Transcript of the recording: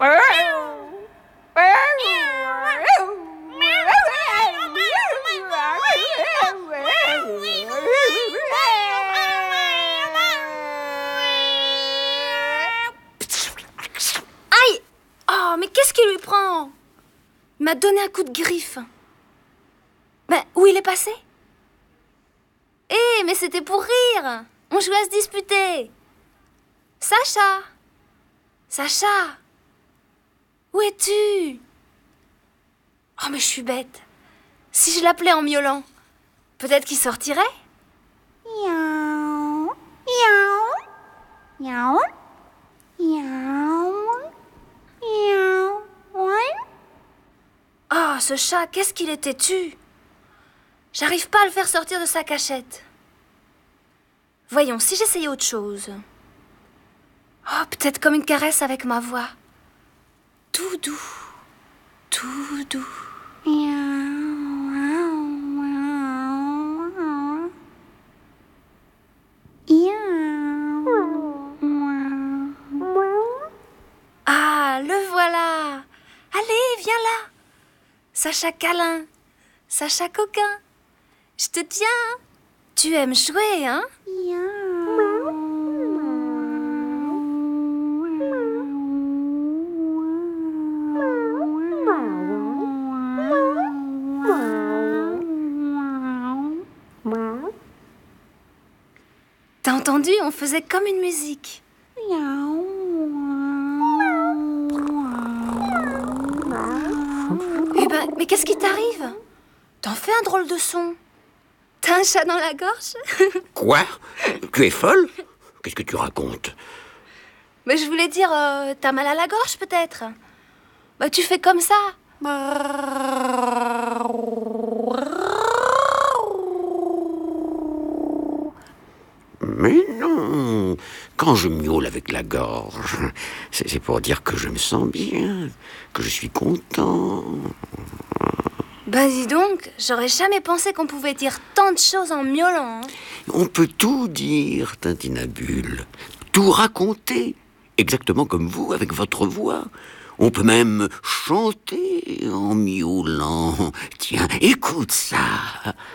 Aïe! Oh, mais qu'est-ce qui lui prend? Il m'a donné un coup de griffe. Ben, où il est passé? Eh, mais c'était pour rire. On jouait à se disputer. Sacha! Sacha! Où es-tu? Oh, mais je suis bête. Si je l'appelais en miaulant, peut-être qu'il sortirait? Miaou, miaou, miaou, miaou, miaou, ouais. Oh, ce chat, qu'est-ce qu'il est têtu! J'arrive pas à le faire sortir de sa cachette. Voyons, si j'essayais autre chose. Oh, peut-être comme une caresse avec ma voix. Tout doux, tout doux. Ah, le voilà! Allez, viens là! Sacha câlin, Sacha coquin, je te tiens. Tu aimes jouer, hein? T'as entendu? On faisait comme une musique. Eh ben, mais qu'est-ce qui t'arrive? T'en fais un drôle de son. T'as un chat dans la gorge? Quoi? Tu es folle? Qu'est-ce que tu racontes? Mais je voulais dire, t'as mal à la gorge peut-être? Bah tu fais comme ça. Mais non, quand je miaule avec la gorge, c'est pour dire que je me sens bien, que je suis content. Bah dis donc, j'aurais jamais pensé qu'on pouvait dire tant de choses en miaulant. Hein. On peut tout dire, Tintinabule, tout raconter, exactement comme vous, avec votre voix. On peut même chanter en miaulant. Tiens, écoute ça.